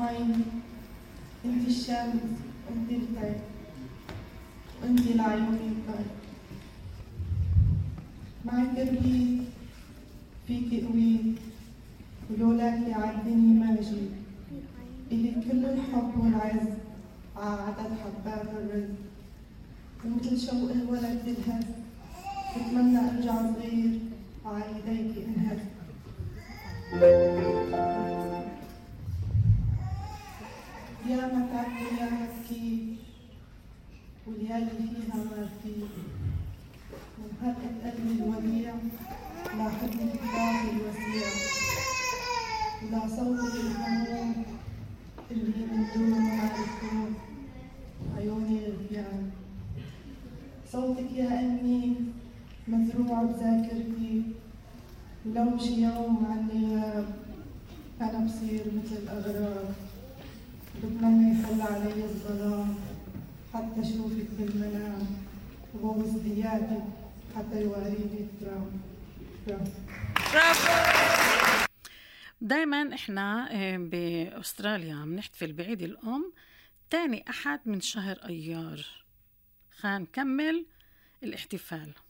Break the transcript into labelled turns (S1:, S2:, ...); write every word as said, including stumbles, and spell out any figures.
S1: المي، انت الشمس، انت الطير، وانت العيون الطير. معك ربيت، فيك قويت، ولولاكي عالدنيا ما جيت. إلك كل الحب والعز ععدد حبات الرزق، ومثل شوق الولد بالهز بتمنى ارجع صغير عايديك انهز. يا ما تعبت يا ما بكيت، والليالي فيها ما فيك، ومهدئة قلبي الوديع لا حبك الداخل الوسيع، ولا صوتك الهموم اللي من دون ما يكون عيوني الغياب. صوتك يا أمي مزروع بذاكرتي، ولو شي يوم عني غاب أنا بصير مثل الأغراب. بتمنى يحل علي الظلام حتى أشوفك بالمنام، وبوس دياتك حتى يواريني الترام.
S2: دايما احنا بأستراليا بنحتفل بعيد الأم تاني أحد من شهر أيار. خان كمل الاحتفال.